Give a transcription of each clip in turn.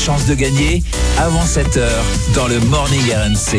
chances de gagner avant 7h dans le Morning RMC.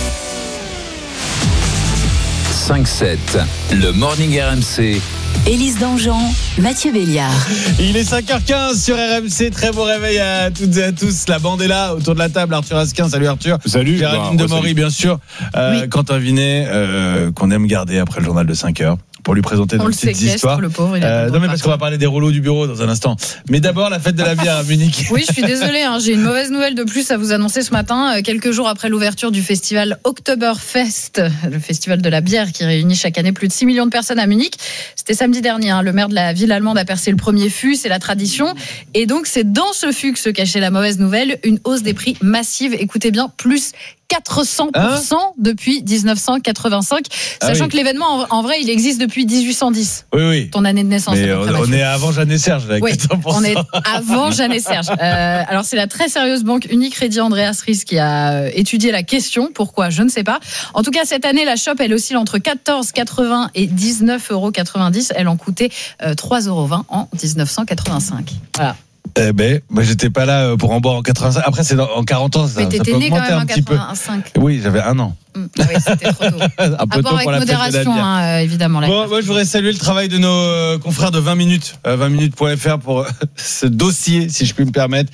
5-7, le Morning RMC. Élise Dangean, Mathieu Béliard. Il est 5h15 sur RMC. Très beau réveil à toutes et à tous. La bande est là, autour de la table. Arthur Asquin, salut Arthur. Salut. Géraldine Demory, bien sûr. Oui. Quentin Vinet, qu'on aime garder après le journal de 5h. Pour lui présenter nos petites histoires. Le pauvre, non mais parce qu'on va parler des rouleaux du bureau dans un instant. Mais d'abord la fête de la bière à Munich. Oui, je suis désolée, j'ai une mauvaise nouvelle de plus à vous annoncer ce matin. Quelques jours après l'ouverture du festival Oktoberfest, le festival de la bière qui réunit chaque année plus de 6 millions de personnes à Munich. C'était samedi dernier. Le maire de la ville allemande a percé le premier fût, c'est la tradition. Et donc c'est dans ce fût que se cachait la mauvaise nouvelle, une hausse des prix massive. Écoutez bien, plus 400% depuis 1985, sachant que l'événement en vrai il existe depuis 1810. Oui. Ton année de naissance. Mais on est avant Jeanne et Serge là, oui, 400%. on est avant Jeanne et Serge. Alors c'est la très sérieuse banque Unicredit Andreas Ries qui a étudié la question. Pourquoi, je ne sais pas. En tout cas cette année la chope elle oscille entre 14,80 et 19,90 €. Elle en coûtait 3,20 € en 1985. Voilà. Eh ben, moi j'étais pas là pour en boire en 85. Après c'est en 40 ans ça. Mais t'étais peut né quand augmenter même un en petit peu. 85. Oui, j'avais 1 an. Oui, c'était trop tôt. Un peu à tôt boire pour avec la fête de la modération, bière. évidemment. Bon, moi je voudrais saluer le travail de nos confrères de 20 minutes, 20minutes.fr pour ce dossier, si je puis me permettre,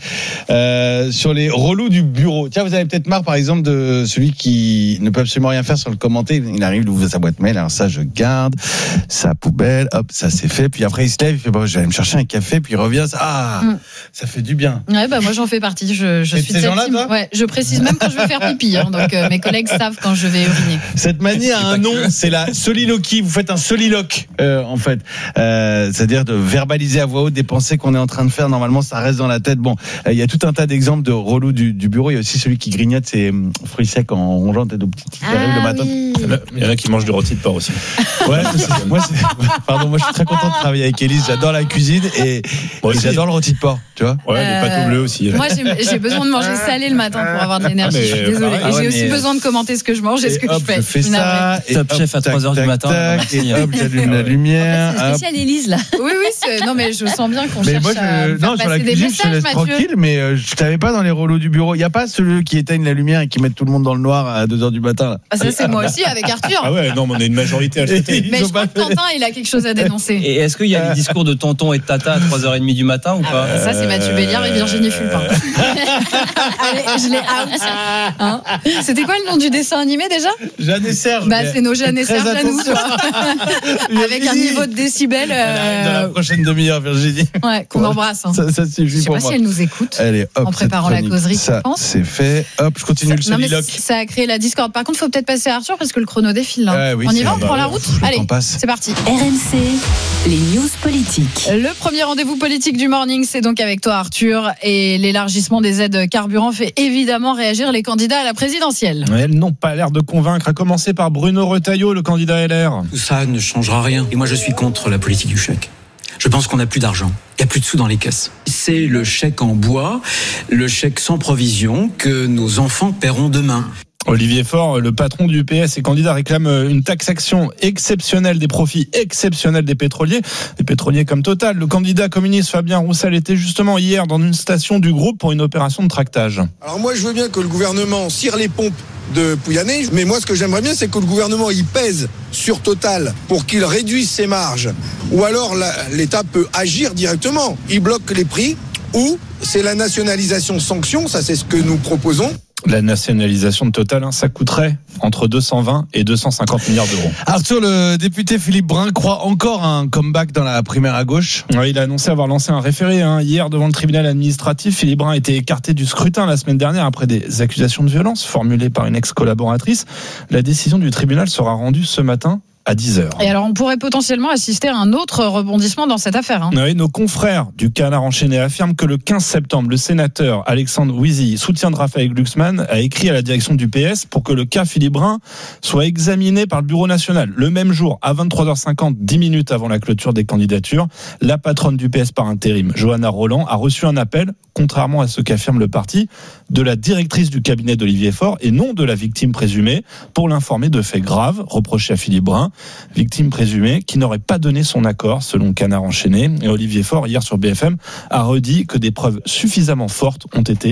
sur les relous du bureau. Tiens, vous avez peut-être marre, par exemple, de celui qui ne peut absolument rien faire sur le commenter. Il arrive, il ouvre sa boîte mail, alors ça je garde, sa poubelle, hop, ça c'est fait. Puis après il se lève, il fait bon, je vais aller me chercher un café, puis il revient, ça fait du bien. Ouais, bah moi j'en fais partie. Je suis de ces gens-là, toi ? Ouais, je précise même quand je vais faire pipi. Donc mes collègues savent quand je vais uriner. Cette manie a un nom, c'est la soliloquie. Vous faites un soliloque, en fait. C'est-à-dire de verbaliser à voix haute des pensées qu'on est en train de faire. Normalement, ça reste dans la tête. Bon, il y a tout un tas d'exemples de relous du bureau. Il y a aussi celui qui grignote ses fruits secs en rongeant tête aux petits qui arrivent le matin. Oui. Il y en a qui mangent du rôti de porc aussi. Ouais, moi je suis très content de travailler avec Élise. J'adore la cuisine et j'adore le rôti de porc, tu vois. Ouais, les pâtes au bleu aussi. Moi, j'ai besoin de manger salé le matin pour avoir de l'énergie. Je suis désolée. pareil. Et j'ai aussi besoin de commenter ce que je mange et ce que je fais. Je fais ça. Et Top Chef à 3h du matin. Et hop, j'allume la lumière. C'est spécial Élise là. Oui, non, mais je sens bien qu'on Mais cherche moi, à faire sur la passer des cuisine, je te messages, laisse Mathieu. tranquille, mais je t'avais pas dans les relous du bureau. Il n'y a pas ceux qui éteignent la lumière et qui mettent tout le monde dans le noir à 2h du matin. Là. Ah, ça, c'est moi aussi avec Arthur. Ah ouais, non, mais on est une majorité à jeter. Mais je crois que Quentin, il a quelque chose à dénoncer. Et est-ce qu'il y a les discours de tonton et de tata à 3h30 du matin ou pas? Ça, c'est Mathieu Béliard et Virginie Fulpin. Allez, je l'ai out. Hein, c'était quoi le nom du dessin animé déjà? Jeanne et Serge. Bah, c'est nos Jeanne et Serge à nous, tu vois. Avec un niveau de décibels. Dans la prochaine demi-heure, Virginie. Ouais, qu'on embrasse. Hein. Ça suffit Je sais pour pas moi. si elle nous écoute. Allez, hop, En préparant cette la chronique, causerie, ça, tu penses c'est fait. Hop, je continue le Non, mais soliloque. ça a créé la discorde. Par contre, il faut peut-être passer à Arthur parce que le chrono défile. Là. Oui, on y c'est va, on vrai. prend la route. Le Allez, temps passe. c'est parti. RMC, les news politiques. Le premier rendez-vous politique du morning, c'est donc avec toi, Arthur. Et l'élargissement des aides carburant fait évidemment réagir les candidats à la présidentielle. Elles n'ont pas l'air de convaincre, à commencer par Bruno Retailleau, le candidat LR. Tout ça ne changera rien. Et moi, je suis contre la politique du chèque. Je pense qu'on n'a plus d'argent. Il n'y a plus de sous dans les caisses. C'est le chèque en bois, le chèque sans provision que nos enfants paieront demain. Olivier Faure, le patron du PS et candidat, réclame une taxation exceptionnelle des profits exceptionnels des pétroliers comme Total. Le candidat communiste Fabien Roussel était justement hier dans une station du groupe pour une opération de tractage. Alors moi je veux bien que le gouvernement cire les pompes de Pouyanné, mais moi ce que j'aimerais bien c'est que le gouvernement il pèse sur Total pour qu'il réduise ses marges, ou alors l'État peut agir directement, il bloque les prix, ou c'est la nationalisation sanction, ça c'est ce que nous proposons. La nationalisation de Total, ça coûterait entre 220 et 250 milliards d'euros. Arthur, le député Philippe Brun croit encore à un comeback dans la primaire à gauche. Ouais, il a annoncé avoir lancé un référé hier devant le tribunal administratif. Philippe Brun a été écarté du scrutin la semaine dernière après des accusations de violence formulées par une ex-collaboratrice. La décision du tribunal sera rendue ce matin à 10h. Et alors, on pourrait potentiellement assister à un autre rebondissement dans cette affaire. Hein. Oui, nos confrères du Canard enchaîné affirment que le 15 septembre, le sénateur Alexandre Ouizy, soutien de Raphaël Glucksmann, a écrit à la direction du PS pour que le cas Philippe Brun soit examiné par le Bureau national. Le même jour, à 23h50, 10 minutes avant la clôture des candidatures, la patronne du PS par intérim, Johanna Roland, a reçu un appel, contrairement à ce qu'affirme le parti, de la directrice du cabinet d'Olivier Faure et non de la victime présumée, pour l'informer de faits graves reprochés à Philippe Brun. Victime présumée qui n'aurait pas donné son accord selon Canard enchaîné. Et Olivier Faure, hier sur BFM, a redit que des preuves suffisamment fortes ont été